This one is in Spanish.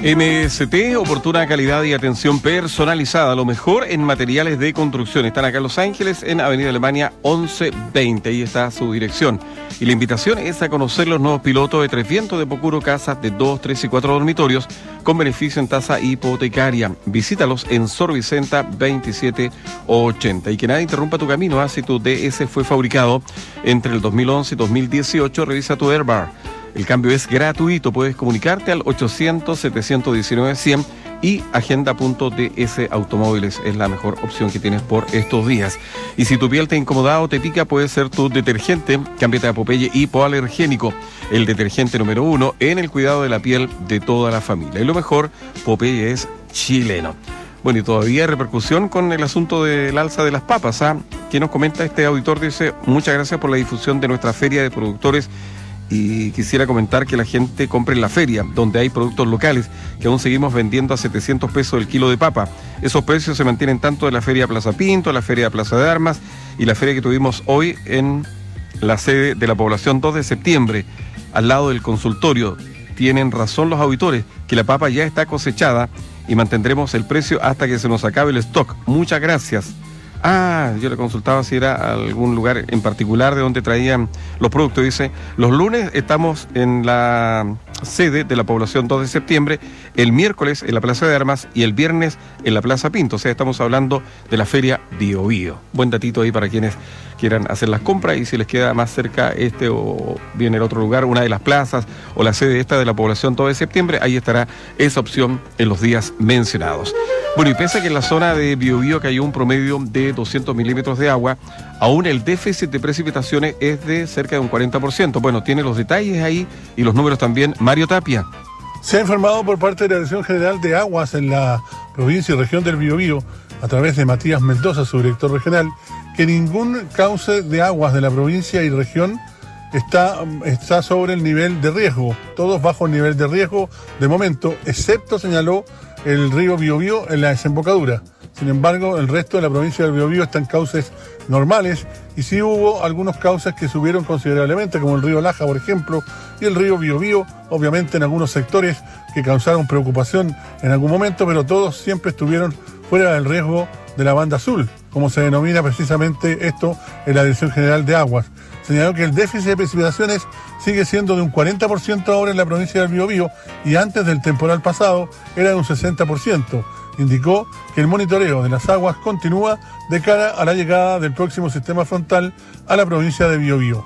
MST, oportuna calidad y atención personalizada, lo mejor en materiales de construcción. Están acá en Los Ángeles, en Avenida Alemania 1120, ahí está su dirección. Y la invitación es a conocer los nuevos pilotos de Tres Vientos de Pocuro, casas de 2, 3 y 4 dormitorios, con beneficio en tasa hipotecaria. Visítalos en Sor Vicenta 2780. Y que nada interrumpa tu camino, si tu DS fue fabricado entre el 2011 y 2018, revisa tu Airbar. El cambio es gratuito, puedes comunicarte al 800-719-100 y agenda.ds Automóviles es la mejor opción que tienes por estos días. Y si tu piel te ha incomodado o te pica, puede ser tu detergente. Cámbiate a Popeye hipoalergénico, el detergente número 1 en el cuidado de la piel de toda la familia. Y lo mejor, Popeye es chileno. Bueno, y todavía hay repercusión con el asunto del alza de las papas. ¿Qué nos comenta este auditor? Dice: muchas gracias por la difusión de nuestra feria de productores. Y quisiera comentar que la gente compre en la feria, donde hay productos locales, que aún seguimos vendiendo a 700 pesos el kilo de papa. Esos precios se mantienen tanto en la Feria Plaza Pinto, la Feria Plaza de Armas y la feria que tuvimos hoy en la sede de la población 2 de septiembre, al lado del consultorio. Tienen razón los auditores, que la papa ya está cosechada y mantendremos el precio hasta que se nos acabe el stock. Muchas gracias. Yo le consultaba si era algún lugar en particular de donde traían los productos. Dice: los lunes estamos en la sede de la población 2 de septiembre, el miércoles en la Plaza de Armas y el viernes en la Plaza Pinto. O sea, estamos hablando de la feria Bio Bio. Buen datito ahí para quienes quieran hacer las compras, y si les queda más cerca este o bien el otro lugar, una de las plazas o la sede esta de la población 2 de septiembre, ahí estará esa opción en los días mencionados. Bueno, y pese a que en la zona de Bio Bio cayó un promedio de 200 milímetros de agua, aún el déficit de precipitaciones es de cerca de un 40%. Bueno, tiene los detalles ahí y los números también Mario Tapia. Se ha informado por parte de la Dirección General de Aguas en la provincia y región del Biobío, a través de Matías Mendoza, su director regional, que ningún cauce de aguas de la provincia y región está sobre el nivel de riesgo. Todos bajo el nivel de riesgo de momento, excepto, señaló, el río Biobío en la desembocadura. Sin embargo, el resto de la provincia del Biobío está en cauces normales, y sí hubo algunos cauces que subieron considerablemente, como el río Laja, por ejemplo, y el río Biobío, obviamente en algunos sectores que causaron preocupación en algún momento, pero todos siempre estuvieron fuera del riesgo de la banda azul, como se denomina precisamente esto en la Dirección General de Aguas. Señaló que el déficit de precipitaciones sigue siendo de un 40% ahora en la provincia del Biobío, y antes del temporal pasado era de un 60%. Indicó que el monitoreo de las aguas continúa de cara a la llegada del próximo sistema frontal a la provincia de Biobío.